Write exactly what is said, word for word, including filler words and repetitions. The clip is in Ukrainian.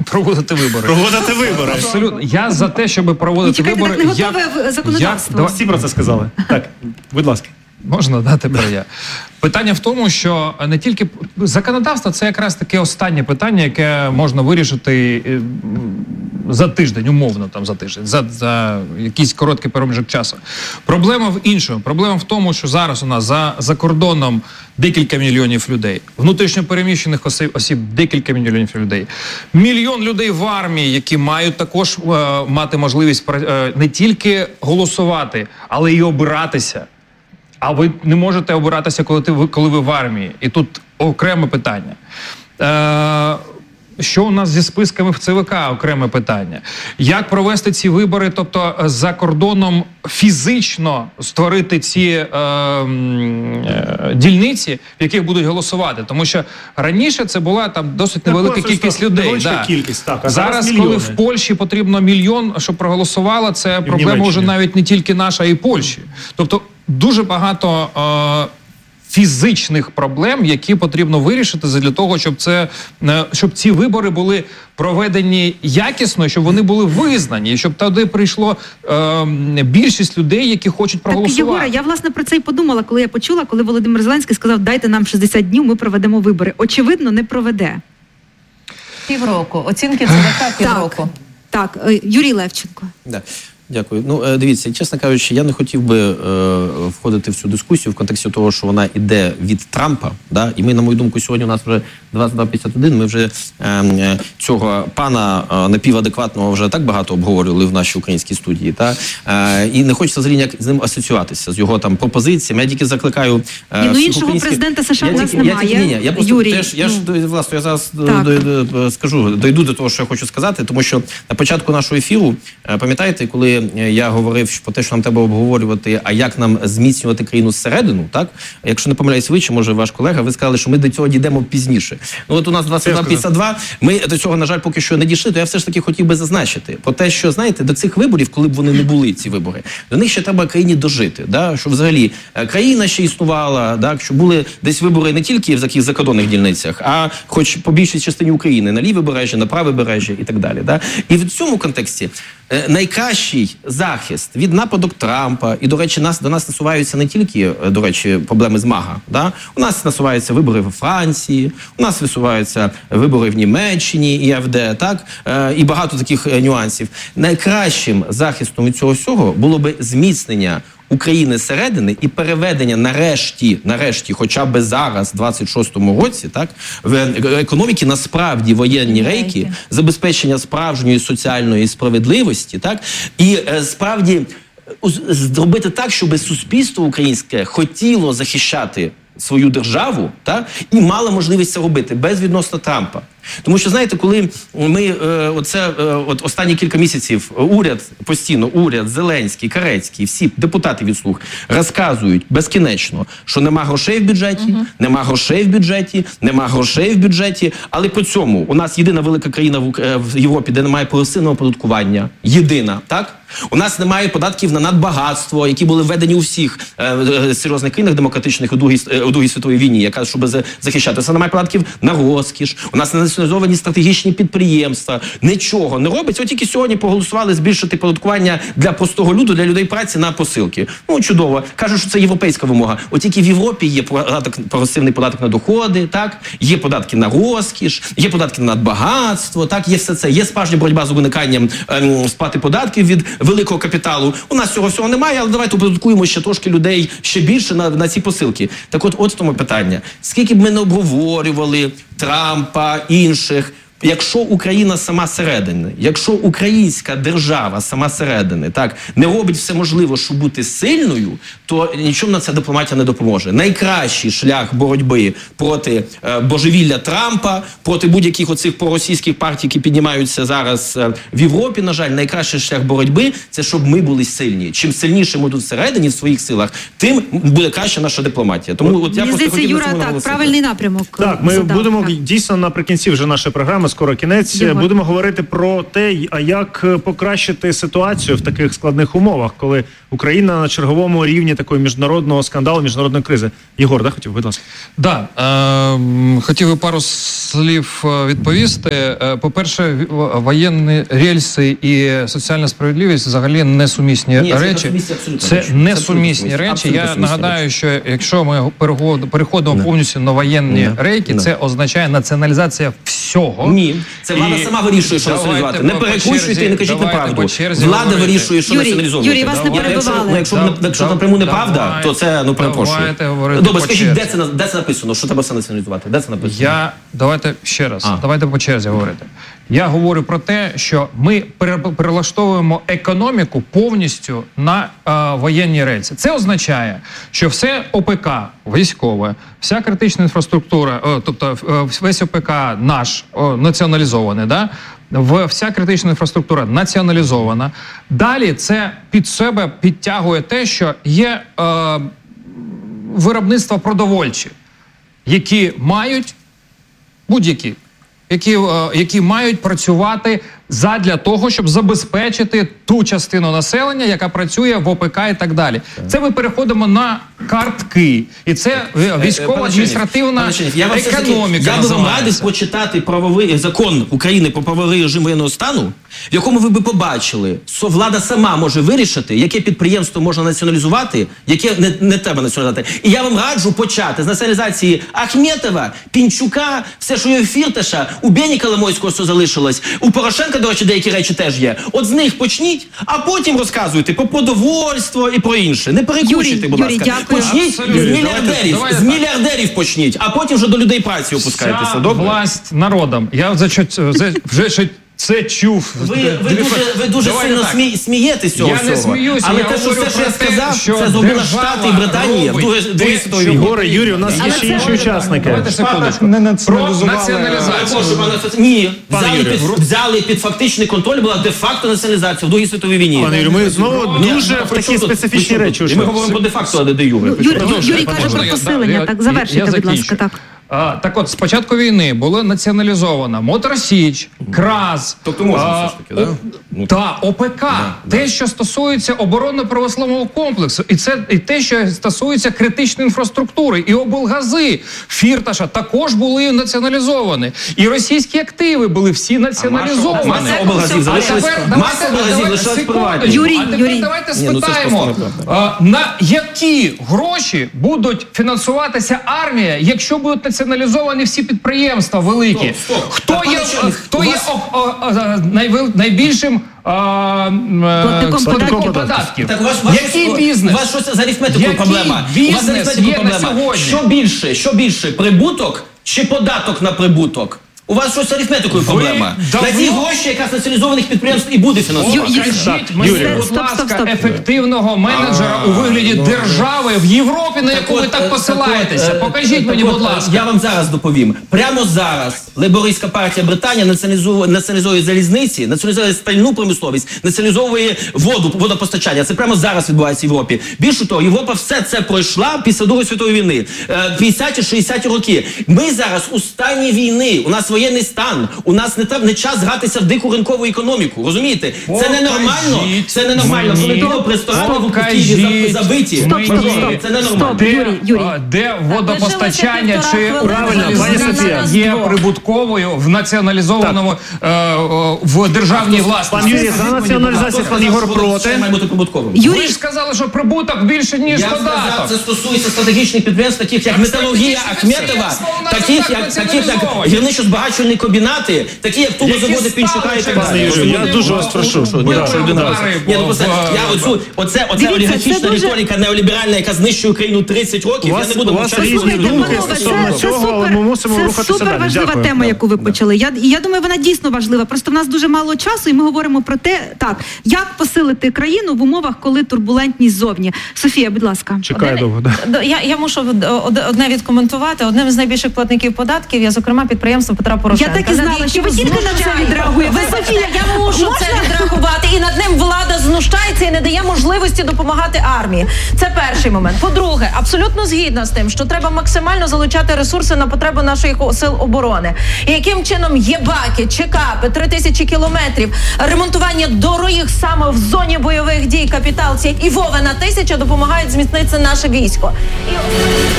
проводити вибори. Проводити вибори. Абсолютно. Я за те, щоб проводити Чекайте, вибори. так не готове як, законодавство. Як, Всі про це сказали. Так, будь ласка. Можна, да, тепер я. Питання в тому, що не тільки законодавство – це якраз таке останнє питання, яке можна вирішити за тиждень, умовно там за тиждень, за, за якийсь короткий проміжок часу. Проблема в іншому. Проблема в тому, що зараз у нас за, за кордоном декілька мільйонів людей, внутрішньо переміщених осіб, осіб декілька мільйонів людей, мільйон людей в армії, які мають також е, мати можливість е, не тільки голосувати, але й обиратися. А ви не можете обиратися, коли, ти, коли ви в армії. І тут окреме питання. Е, що у нас зі списками в ЦВК? Окреме питання. Як провести ці вибори, тобто за кордоном фізично створити ці е, е, дільниці, в яких будуть голосувати? Тому що раніше це була там досить невелика кількість людей. Да. Кількість, так, а зараз, зараз коли в Польщі потрібно мільйон, щоб проголосувало, це проблема вже навіть не тільки наша, а й Польщі. Тобто дуже багато е, фізичних проблем, які потрібно вирішити для того, щоб це е, щоб ці вибори були проведені якісно, щоб вони були визнані, і щоб туди прийшло е, більшість людей, які хочуть проголосувати. Так, Єгора, я власне про це і подумала, коли я почула, коли Володимир Зеленський сказав: дайте нам шістдесят днів, ми проведемо вибори. Очевидно, не проведе. Півроку. Оцінки ЦВК півроку. Так, так. Юрій Левченко. Да. Дякую. Ну, дивіться, чесно кажучи, я не хотів би е, входити в цю дискусію в контексті того, що вона йде від Трампа, да? І ми, на мою думку, сьогодні у нас вже двадцять два п'ятдесят один, ми вже е, цього пана е, напівадекватного вже так багато обговорювали в нашій українській студії, та? Е, і не хочеться взагалі ніяк з ним асоціюватися, з його там пропозиціями. Я тільки закликаю е, ні, ну, іншого українських... президента США у нас немає. Я, ні, ні, я просто Юрій, теж, я ну... ж, власне, я зараз до, до, до, скажу, дойду до того, що я хочу сказати, тому що на початку нашого ефіру, пам'ятаєте, коли я говорив про те, що нам треба обговорювати, а як нам зміцнювати країну зсередину, так? Якщо не помиляюсь ви, чи може ваш колега, ви сказали, що ми до цього дійдемо пізніше. Ну от у нас двадцять два п'ятдесят два, ми до цього, на жаль, поки що не дійшли, то я все ж таки хотів би зазначити про те, що, знаєте, до цих виборів, коли б вони не були, ці вибори, до них ще треба країні дожити, да? Що взагалі країна ще існувала, так? Що були десь вибори не тільки в таких закордонних дільницях, а хоч по більшій частині України, на ліве бережжя, на праве бережжя і так далі. Да? І в цьому контексті найкращий захист від нападок Трампа, і, до речі, нас, до нас насуваються не тільки, до речі, проблеми з МАГА. Да? У нас насуваються вибори в Франції, у нас висуваються вибори в Німеччині і АфД, так? Е, і багато таких нюансів. Найкращим захистом від цього всього було би зміцнення України зсередини і переведення нарешті, нарешті, хоча б зараз, в двадцять шостому році, так, в економіки на справді воєнні рейки, забезпечення справжньої соціальної справедливості, так, і е, справді зробити так, щоб суспільство українське хотіло захищати свою державу, та, і мало можливість це робити безвідносно Трампа. Тому що, знаєте, коли ми, е, оце, е, от останні кілька місяців уряд, постійно уряд, Зеленський, Карецький, всі депутати від «Слуг» розказують безкінечно, що нема грошей в бюджеті, uh-huh. нема грошей в бюджеті, нема грошей в бюджеті, але при цьому у нас єдина велика країна в, в Європі, де немає прогресивного оподаткування. Єдина, так? У нас немає податків на надбагатство, які були введені у всіх е, е, серйозних країнах демократичних у Другій, е, у Другій світовій війні, яка, щоб захищатися. Немає податків на розкіш, у нас не націоналізовані стратегічні підприємства, нічого не робиться. От тільки сьогодні проголосували збільшити податкування для простого люду, для людей праці на посилки. Ну, чудово. Кажуть, що це європейська вимога. От тільки в Європі є податок, прогресивний податок на доходи, так? Є податки на розкіш, є податки на надбагатство, так? Є все це. Є справжня боротьба з униканням ем, сплати податків від великого капіталу. У нас цього всього немає, але давайте оподаткуємо ще трошки людей ще більше на, на ці посилки. Так от, от в тому питання. Скільки б ми не обговорювали Трампа, інших, якщо Україна сама середини, якщо українська держава сама середини, так, не робить все можливе, щоб бути сильною, то нічому на це дипломатія не допоможе. Найкращий шлях боротьби проти е, божевілля Трампа, проти будь-яких оцих проросійських партій, які піднімаються зараз е, в Європі, на жаль, найкращий шлях боротьби – це щоб ми були сильні. Чим сильніше ми тут всередині, в своїх силах, тим буде краща наша дипломатія. Тому от я просто хотів на цьому наголосити. Так, правильний напрямок. Так, ми задав. будемо так. дійсно наприкінці вже нашої програми скоро кінець. Єгор. Будемо говорити про те, а як покращити ситуацію в таких складних умовах, коли Україна на черговому рівні такої міжнародного скандалу, міжнародної кризи. Єгор, да, хотів, будь ласка. Да, е, хотів би пару слів відповісти. Е, по-перше, воєнні рельси і соціальна справедливість взагалі несумісні Ні, це речі. несумісні абсолютно Це речі. несумісні Це речі. абсолютно Я сумісні нагадаю, речі. що якщо ми переход- переходимо Не. повністю на воєнні Не. рейки, Не. це означає націоналізація всього. Ні, це влада І сама вирішує, що давайте націоналізувати. Не по- по перекручуйте черзі- і не кажіть давайте неправду. по черзі Влада говорити. вирішує, що Юрій, націоналізовувати. Юрій, вас не Давайте. перебивали. Ну, якщо, Дав- якщо дав- напряму неправда, давайте- то це, ну, перепрошую. давайте говорити Добре, по скажіть, черзі. де це, на- де це написано? Що треба все націоналізувати? Де це написано? Я давайте ще раз. А. Давайте по черзі говорити. Я говорю про те, що ми пере- перелаштовуємо економіку повністю на е, воєнні рельси. Це означає, що все ОПК військове, вся критична інфраструктура, е, тобто е, весь ОПК наш о, націоналізований, да? В- вся критична інфраструктура націоналізована. Далі це під себе підтягує те, що є е, виробництва продовольчі, які мають будь-які, які, е, які мають працювати задля того, щоб забезпечити ту частину населення, яка працює в ОПК і так далі. Це ми переходимо на картки. І це е, військово-адміністративна Пане Чернєв, я вам все ж таки- економіка Я би вам радив називається. почитати правовий закон України про правовий режим воєнного стану, в якому ви би побачили, що влада сама може вирішити, яке підприємство можна націоналізувати, яке не, не треба націоналізувати. І я вам раджу почати з націоналізації Ахметова, Пінчука, все, що є у Фірташа, у Бені Коломойського, що залишилось, у Порошенка, до речі, деякі речі теж є. От з них почніть, а потім розказуйте про продовольство і про інше. Не перекручуйте, Юрій, будь Юрій, ласка. дякую. Почніть Абсолютно. з Давайте- мільярдерів, давайте з так. мільярдерів почніть, а потім вже до людей праці опускайтеся. Вся Добре? власть народом. Я вже, вже, вже, вже це чув. Ви, ви дуже, ви дуже Давайте сильно так. смі, смієтесь з цього Я не всього. сміюся, Але я те, що говорю все, що я про те, сказав, що це зробила держава Штати і Британія в робить Другій те, Другій що світовій війні. Єгоре, Юрій, у нас є Але ще це- інші учасники. Давайте секундочку. не Про націоналізували. націоналізацію. Прошу, пане Фе- Ні, Пане взяли Юрію, під, взяли під фактичний контроль, була де-факто націоналізація в Другій світовій війні. Пане Юрію, ми знову Ні, дуже а в при такі чому тут- специфічні при чому речі тут? І ушли. ми говоримо про де-факто, а не де-юре. Ну, Юрій, Продовжуйте, Юрій каже можна про я- посилення. я- Так, завершуйте, я будь ласка. закінчу. Так. А, так от, з початку війни було націоналізовано Моторсіч, КРАЗ. Тобто можна а, все ж таки, да? о- Ну, та, ОПК. Те, що стосується оборонно-промислового комплексу. І це і те, що стосується критичної інфраструктури. І облгази Фірташа також були націоналізовані. І російські активи були всі націоналізовані. Маса облгазів А залишилась. тепер Маса давайте- облгазів давайте лишилась секунду. приватні. Юрій, а тепер Юрій. давайте Ні, ну це ж спитаємо, просто неправда. а, на які гроші будуть фінансуватися армія, якщо будуть націоналізовані всі підприємства великі? Стоп, стоп. Хто А, є, пане Чернєв, хто у є вас- о- о- о- найвел- найбільшим а, м, е, Платником платником податків. податків? Так у вас, у вас Який щось- бізнес? У вас щось з арифметикою Який проблема. у вас з бізнес арифметикою є на проблема. сьогодні? Що більше? Що більше? Прибуток чи податок на прибуток? У вас щось з арифметикою проблема. давно- На ті гроші, якраз націоналізованих підприємств і буде фінансувати. Ю- Ю- Скажіть мені, Юрій. будь Стоп, стоп, ласка, стоп. ефективного менеджера у вигляді держави в Європі, на яку ви от, так е, посилаєтеся. так от, е, Покажіть так мені, от, будь е, ласка. Я вам зараз доповім. Прямо зараз лейбористська партія Британія націоналізує, націоналізує залізниці, націоналізує стальну промисловість, націоналізовує воду, водопостачання. Це прямо зараз відбувається в Європі. Більше того, Європа все це пройшла після Другої світової війни. Е, п'ятдесяті-шістдесяті роки. Ми зараз у стані війни, у нас воєнний стан, у нас не, треба, не час гратися в дику ринкову економіку. Розумієте? Це ненормально. Покажіть Це ненормально. Коли мені, того ресторани в Києві покажіть забиті. Стоп, стоп, мені, стоп. Це ненормально. Стоп, Де, Юрій, Юрій. а, де водопостачання Лишилося чи півтора Правильно, хвилини. пані Зараз Софія. двох. є прибутковою в націоналізованому е, о, в державній власності? Пан Юрій, за націоналізацію, пан Єгор Це проти. має бути прибутковим. Ви Юрій, ж сказали, що прибуток більше, ніж Я сказав, податок. це стосується стратегічних підприємств, таких як Так металургія стратегічні Ахметова, підприємства у нас таких так як таких як націоналізовані. гірничо-збагачувальні комбінати, такі як тубозаводи Які Пінчука і так стали далі. Пане Юрію, я дуже вас прошу. Що, ні, Будь що ласка, людина- удари, Ні, ну, просто бо- я оцю, оце, оце Дивіться, олігархічна це дуже- риторика неоліберальна, яка знищує Україну тридцять років, У я вас- не буду у вас мовчати. різні Слухайте, думки панове, стосовно це, це цього, але супер, ми мусимо це рухатися супер далі. важлива Дякую. тема, яку ви почали. Я, і я думаю, вона дійсно важлива. Просто в нас дуже мало часу, і ми говоримо про те, так, як посилити країну в умовах, коли турбулентність зовні. Софія, будь ласка. Чекає Один- довго, да. Д- Я, я мушу од- од- одне відкоментувати. Одним з найбільших платників податків є, зокрема, підприємство Петра Порошенка. Я так і над знала, що ви яким тільки на це знущаєтесь. відреагуєте. Ви, Софія, я мушу Можна? це відреагувати. І над ним влада знущається і не дає можливості допомагати армії. Це перший момент. По-друге, абсолютно згідна з тим, що треба максимально залучати ресурси на потреби наших сил оборони. І яким чином єбаки, чекапи, три тисячі кілометрів, ремонтування доріг саме в зоні бойових дій, капітал, ці і Вовина тисяча допомагають зміцнити наше військо. І...